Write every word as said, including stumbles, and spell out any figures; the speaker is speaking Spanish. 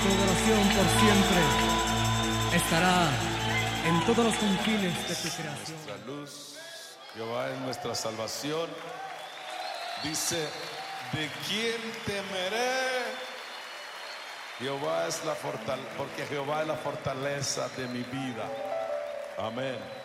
nuestra adoración por siempre estará en todos los confines de tu creación. Nuestra luz, Jehová es nuestra salvación. Dice, ¿de quién temeré? Jehová es la fortaleza, porque Jehová es la fortaleza de mi vida. Amén.